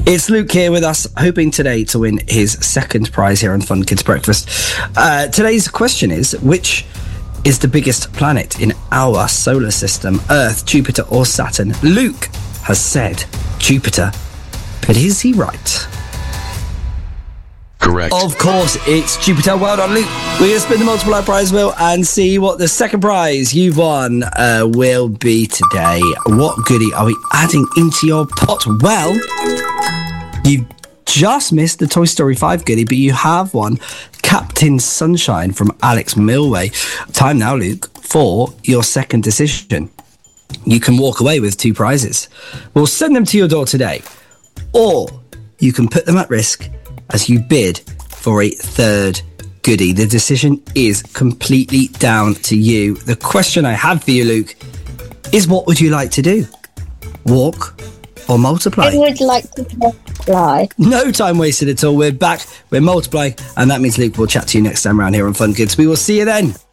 It's Luke here with us, hoping today to win his second prize here on Fun Kids Breakfast. Today's question is, which is the biggest planet in our solar system? Earth, Jupiter or Saturn? Luke has said Jupiter, but is he right? Correct. Of course, it's Jupiter. Well done, Luke. We're going to spin the multiply prize wheel and see what the second prize you've won will be today. What goodie are we adding into your pot? Well, you've just missed the Toy Story 5 goodie, but you have won Captain Sunshine from Alex Milway. Time now, Luke, for your second decision. You can walk away with two prizes. We'll send them to your door today, or you can put them at risk as you bid for a third goodie. The decision is completely down to you. The question I have for you, Luke, is what would you like to do? Walk or multiply? I would like to multiply. No time wasted at all. We're back. We're multiplying. And that means, Luke, we'll chat to you next time around here on Fun Kids. We will see you then.